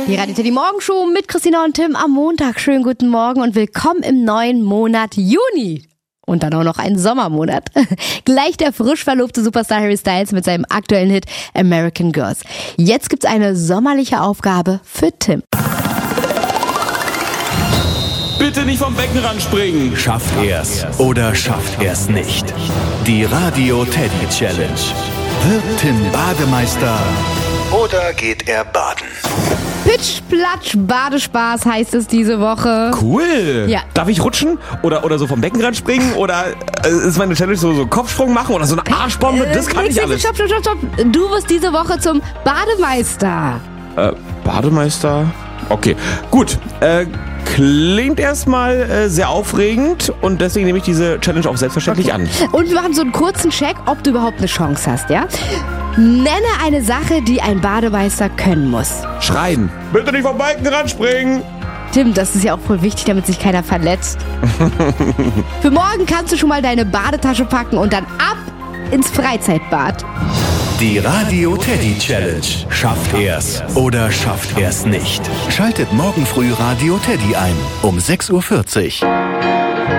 Die Radio Teddy Morgenshow mit Christina und Tim am Montag. Schönen guten Morgen und willkommen im neuen Monat Juni. Und dann auch noch ein Sommermonat. Gleich der frisch verlobte Superstar Harry Styles mit seinem aktuellen Hit American Girls. Jetzt gibt's eine sommerliche Aufgabe für Tim. Bitte nicht vom Beckenrand springen. Schafft er's oder schafft er's nicht? Die Radio Teddy Challenge. Wird Tim Bademeister oder geht er baden? Pitsch, Platsch, Badespaß heißt es diese Woche. Cool. Ja. Darf ich rutschen? Oder so vom Beckenrand springen? Oder ist meine Challenge so Kopfsprung machen? Oder so eine Arschbombe? Das kann ich alles. Stopp. Du wirst diese Woche zum Bademeister. Bademeister? Okay, gut. Klingt erstmal sehr aufregend und deswegen nehme ich diese Challenge auch selbstverständlich an. Und wir machen so einen kurzen Check, ob du überhaupt eine Chance hast, ja? Nenne eine Sache, die ein Bademeister können muss. Schreien. Bitte nicht vom Beckenrand springen. Tim, das ist ja auch voll wichtig, damit sich keiner verletzt. Für morgen kannst du schon mal deine Badetasche packen und dann ab ins Freizeitbad. Die Radio Teddy Challenge. Schafft er's oder schafft er's nicht? Schaltet morgen früh Radio Teddy ein um 6:40 Uhr.